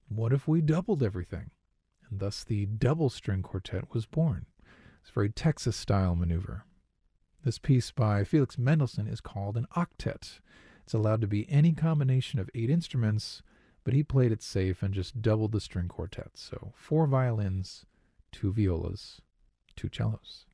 What if we doubled everything? And thus the double string quartet was born. It's a very Texas style maneuver. This piece by Felix Mendelssohn is called an octet. It's allowed to be any combination of 8 instruments, but he played it safe and just doubled the string quartet. So 4 violins, 2 violas, 2 cellos.